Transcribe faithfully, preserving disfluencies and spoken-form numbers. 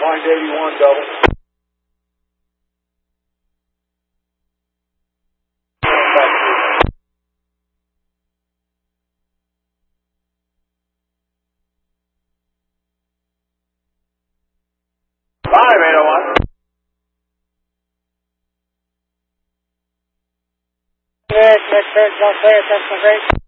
Line eighty-one double. Five eight oh one. Yes, that's it. Don't say it. That's the rate.